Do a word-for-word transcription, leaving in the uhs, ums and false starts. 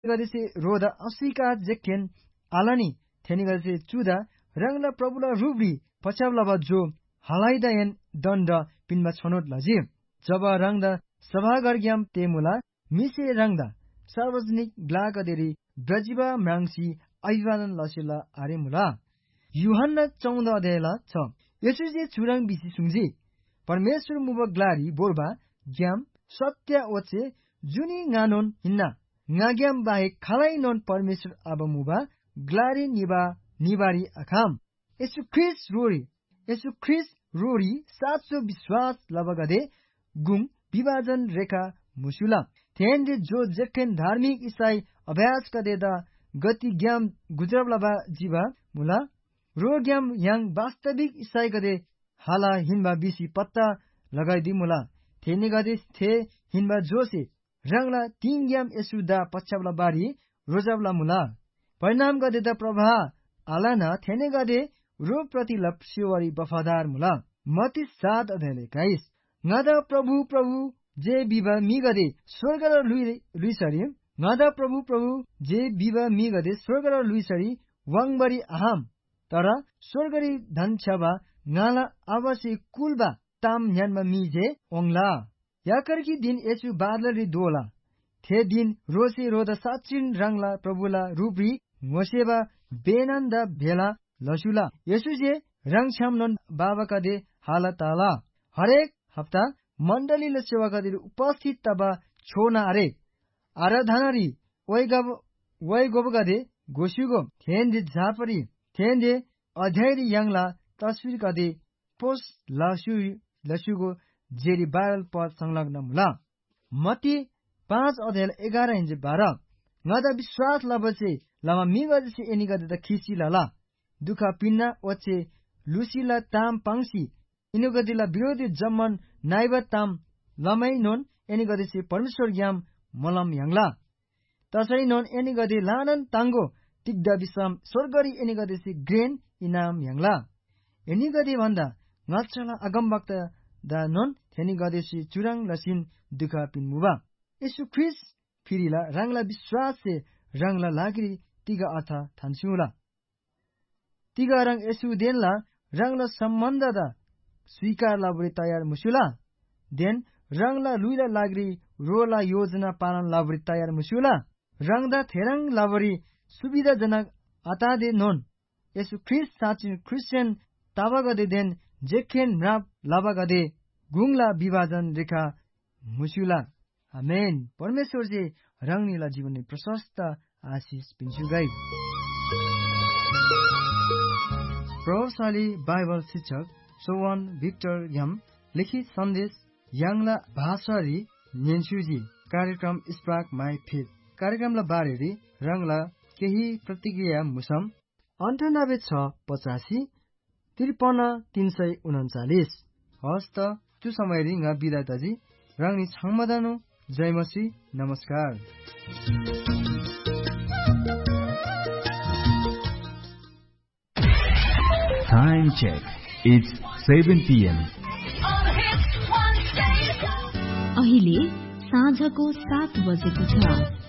गदेसे रोदा अस्वीकार जेखेन आलानी थेनी गदेसे चुदा रंगला प्रभुला रूबरी पछावलाबा जो हलाइदायन दण्ड पिनमा छनोट लजी जब रंगदा सभागर ग्याम तेमुला मिसे रंगदा सार्वजनिक ग्लागदेरी ब्रजिबा म्रांसी अभिवादन लसिला आरेमुला युहन्ना चौध अध्यायला छ यसुजे चुरंग बिसी सुंजी परमेश्वर मुब ग्लारी बोर्बा ग्याम सत्य ओचे जुनी गानोन हिन्ना ngagyam baik khalai non परमेश्वर अब मुबा ग्लारी निबा निबारी अखाम यसु ख्रिस रोरी यसु ख्रिस रोरी साँचो विश्वास लबगदे गुङ विभाजन रेखा मुसुला थेन्डे जो जेखेन धार्मिक इसाई अभ्यास कदेदा गति ज्ञाम गुजरबलाबा जीवा मुला रो ज्ञाम yang वास्तविक इसाई गदे हाला हिनबा बिसी पत्ता लगाइदी मुला थेने गदे थे हिनबा जोसे रंगला तीन ग्याम यसुदा पछावला बारी रोजावला मुला परिणाम गदे द प्रभा आलाना थेने गदे रो प्रति लप्स्योरी वफादार मुला मती सात अध्याय गाइस ngada प्रभु प्रभु जे बिबा मी गदे स्वर्ग र लुइसरी ngada प्रभु प्रभु जे बिबा मी गदे स्वर्ग र लुइसरी वाङबरी आहाम तर स्वर्गरी धनछबा ngala आवसी कुलबा ताम न्यानमा मी जे ओंगला याकरकी दिन यसु बादलरी दोला थे दिन रोसे रोदा साचिन रंगला प्रभुला रूपी मोसेबा बेनन्दा भेला लसुला यसु जे रंग छामनन बाबा कदे हालताला हरेक हप्ता मण्डलीले सेवा गदे उपस्थित तबा छोना अरे आराधनारी वैगब वैगब गदे गोसुगो थेन्दे झापरी थेन्दे अध्ययरी यांगला तस्वीर गदे पोस लसु लसुगो जेरी बाइबल पद संलग्न मुला मती पाँच अध्याय एघार इंच बाह्र ngada विश्वास लबसे लमा मिगदसे एनी गदे त खिसी लाला दुखा पिन्ना ओचे लुसीला ताम पांसी इनु गदिला विरोधी जम्मन नाइबा ताम लमै नोन एनी गदेसे परमेश्वर ग्याम मलम यांगला तसै नोन एनी गदे लानन तांगो तिग्दा विश्राम स्वर्गरी एनी गदेसे ग्रेन इनाम यांगला एनी गदे भन्दा ngachला अगमवक्ता दा नोन थेनी गदेसे चुरंग लसिन दुखा पिन्मुबा यसु ख्रिस फिरिला रंगला विश्वास से रंगला लागरी तिगा अर्थ थान्सुला तिगा रंग यसु देनला रंगला सम्बन्ध दा स्वीकार लाबरी तयार मुसुला देन रंगला लुइला लागरी रोला योजना पालन लाबरी तयार मुसुला रंगदा थेरंग लाबरी सुविधाजनक आतादे नोन यसु ख्रिस साचिन क्रिस्चियन ताबागदे देन जेखेन म्राप लाबागदे गुङला विभाजन रेखा मुसुला आमेन परमेश्वर जे रंगनीला जीवन में प्रशस्त आशीष पिन्छु गई प्रभावशाली बाइबल शिक्षक सोवन भिक्टर यम लिखित सन्देश यांगला भाषारी नेन्सुजी कार्यक्रम स्प्राक माई फिट कार्यक्रमला बारेरी रंगला केही प्रतिक्रिया मुसम अन्ठानब्बे छ पचासी त्रिपन्न तीन सय उन्चालिस हस्त त्यो समय रिंग विदाताजी रंगनी छाङमदानु जयमसी नमस्कार Time check. It's seven p m अहिले साँझको सात बजेको छ।